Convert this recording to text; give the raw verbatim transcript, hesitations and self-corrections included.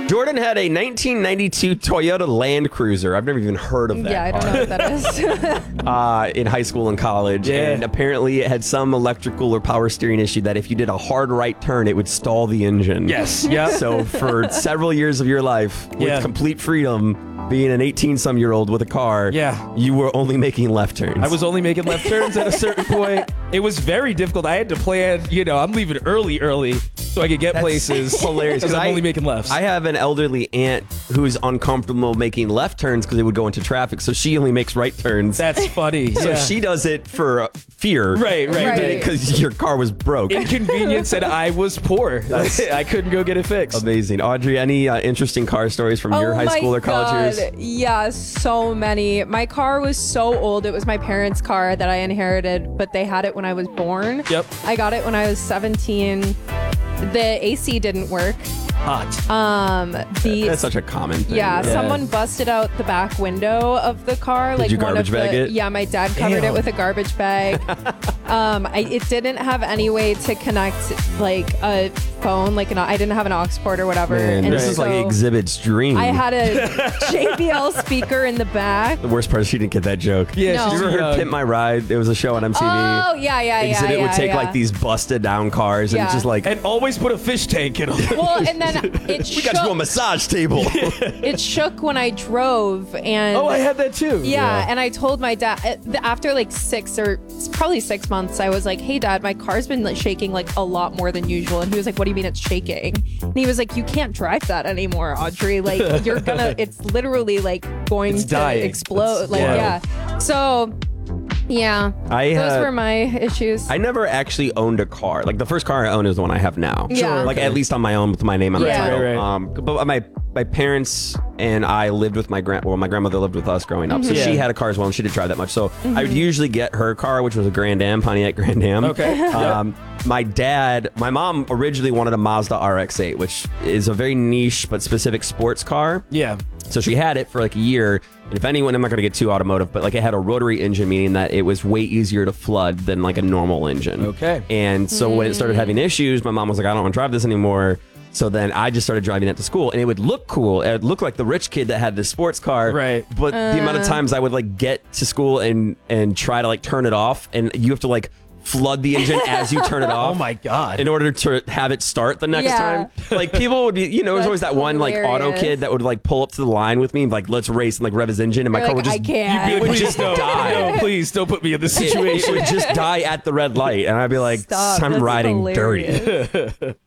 Jordan had a nineteen ninety-two Toyota Land Cruiser. I've never even heard of that Yeah, I don't car. know what that is. uh, in high school and college. Yeah. And apparently it had some electrical or power steering issue that if you did a hard right turn, it would stall the engine. Yes. Yeah. So for several years of your life, with Yeah. complete freedom, being an eighteen-some-year-old with a car, Yeah. you were only making left turns. I was only making left turns at a certain point. It was very difficult. I had to plan, you know, I'm leaving early, early so I could get That's places. hilarious. Because I'm I- only making lefts. I have an elderly aunt who's uncomfortable making left turns because they would go into traffic, so she only makes right turns. That's funny. so yeah. she does it for uh, fear. Right, right, Right. right. Because your car was broke. Inconvenience and I was poor. I couldn't go get it fixed. Amazing. Audrey, any uh, interesting car stories from your Oh high my school or college God. years? Yeah, so many. My car was so old. It was my parents' car that I inherited, but they had it when I was born. Yep. I got it when I was seventeen. The A C didn't work. Hot. Um, the That's such a common thing. yeah, Yeah. someone busted out the back window of the car. Did like you one garbage of the, bag it? Yeah, my dad covered Damn. it with a garbage bag. um, I, it didn't have any way to connect like a phone. Like an, I didn't have an aux port or whatever. Man, and this is like so Exhibit's dream. I had a J B L speaker in the back. the worst part is she didn't get that joke. Yeah, No. You she's ever heard young. Pimp My Ride? It was a show on M T V. Oh yeah, yeah, yeah. Exhibit yeah, would take yeah. like these busted down cars and Yeah. it's just like, And always put a fish tank in them. Well, and then it we shook. got you a massage table. It shook when I drove, and Oh, I had that too. yeah, and I told my dad uh, after like six or probably six months, I was like, "Hey, Dad, my car's been like shaking like a lot more than usual." And he was like, "What do you mean it's shaking?" And he was like, "You can't drive that anymore, Audrey. Like you're gonna, it's literally like going It's to dying. explode. It's like wild. yeah." So yeah, I those had- were my issues. I never actually owned a car. Like the first car I owned is the one I have now. Yeah. Like Okay. at least on my own with my name on Yeah. the title. Right, right. Um, but my my parents and I lived with my grand. Well, my grandmother lived with us growing up, so Yeah. she had a car as well, and she did drive that much. So I would usually get her car, which was a Grand Am, Pontiac Grand Am. Okay. Um, my dad, my mom originally wanted a Mazda R X eight, which is a very niche but specific sports car. Yeah. So she had it for like a year. And if anyone, I'm not going to get too automotive, but like it had a rotary engine, meaning that it was way easier to flood than like a normal engine. Okay. And so when it started having issues, my mom was like, I don't want to drive this anymore. So then I just started driving it to school, and it would look cool. It would look like the rich kid that had this sports car. Right. But the amount of times I would like get to school and and try to like turn it off, and you have to like flood the engine as you turn it off. Oh my God. In order to have it start the next Yeah. time. Like people would be, you know, there's always That's that one like auto hilarious. kid that would like pull up to the line with me, like let's race and like rev his engine, and my You're car like, would I just can't. it would Please just no, die. No, please don't put me in this It, it situation. would just die at the red light, and I'd be like, Stop. I'm That's riding dirty. hilarious.